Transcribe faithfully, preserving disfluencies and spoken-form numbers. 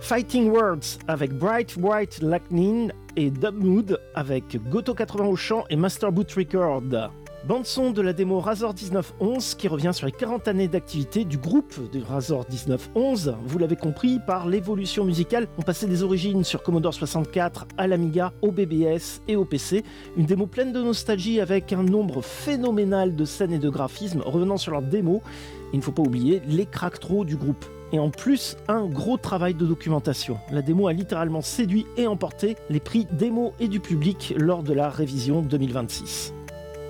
Fighting Words avec Bright White Lightning et Dub Mood avec Goto quatre-vingts au chant et Master Boot Record. Bande-son de la démo Razor dix-neuf onze qui revient sur les quarante années d'activité du groupe de Razor dix-neuf onze. Vous l'avez compris, par l'évolution musicale, on passait des origines sur Commodore soixante-quatre à l'Amiga, au B B S et au P C. Une démo pleine de nostalgie avec un nombre phénoménal de scènes et de graphismes revenant sur leur démo. Il ne faut pas oublier les crack-tros du groupe. Et en plus, un gros travail de documentation. La démo a littéralement séduit et emporté les prix démo et du public lors de la révision deux mille vingt-six.